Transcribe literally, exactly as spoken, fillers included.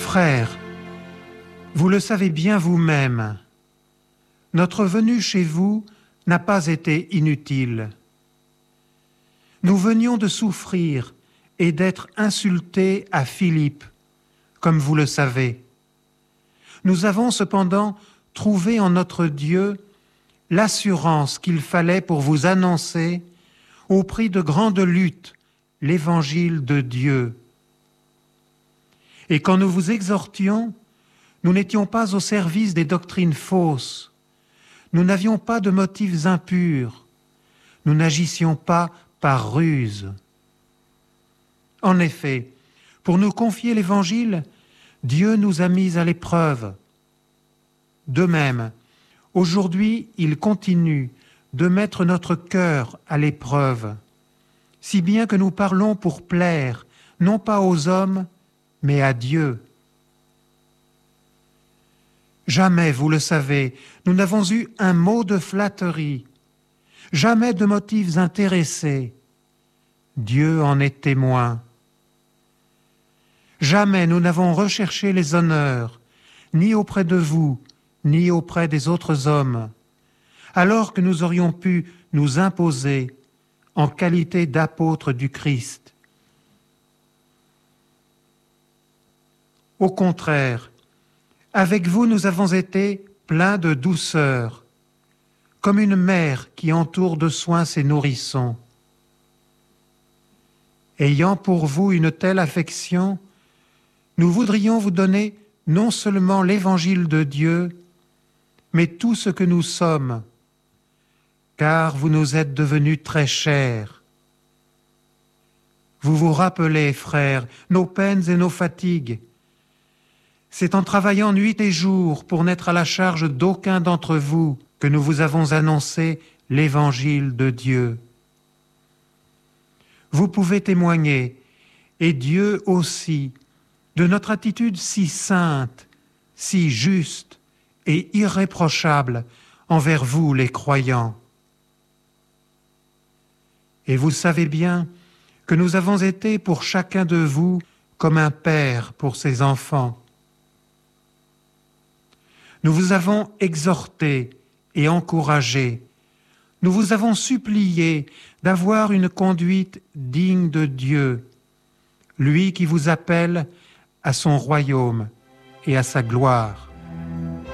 Frères, vous le savez bien vous-même, notre venue chez vous n'a pas été inutile. Nous venions de souffrir et d'être insultés à Philippe, comme vous le savez. Nous avons cependant trouvé en notre Dieu l'assurance qu'il fallait pour vous annoncer, au prix de grandes luttes, l'évangile de Dieu. Et quand nous vous exhortions, nous n'étions pas au service des doctrines fausses, nous n'avions pas de motifs impurs, nous n'agissions pas par ruse. En effet, pour nous confier l'Évangile, Dieu nous a mis à l'épreuve. De même, aujourd'hui, il continue de mettre notre cœur à l'épreuve, si bien que nous parlons pour plaire, non pas aux hommes, mais à Dieu. Jamais, vous le savez, nous n'avons eu un mot de flatterie, jamais de motifs intéressés. Dieu en est témoin. Jamais nous n'avons recherché les honneurs, ni auprès de vous, ni auprès des autres hommes, alors que nous aurions pu nous imposer en qualité d'apôtres du Christ. Au contraire, avec vous nous avons été pleins de douceur, comme une mère qui entoure de soins ses nourrissons. Ayant pour vous une telle affection, nous voudrions vous donner non seulement l'Évangile de Dieu, mais tout ce que nous sommes, car vous nous êtes devenus très chers. Vous vous rappelez, frères, nos peines et nos fatigues. C'est en travaillant nuit et jour pour n'être à la charge d'aucun d'entre vous que nous vous avons annoncé l'Évangile de Dieu. Vous pouvez témoigner, et Dieu aussi, de notre attitude si sainte, si juste et irréprochable envers vous les croyants. Et vous savez bien que nous avons été pour chacun de vous comme un père pour ses enfants. Nous vous avons exhorté et encouragé, nous vous avons supplié d'avoir une conduite digne de Dieu, lui qui vous appelle à son royaume et à sa gloire.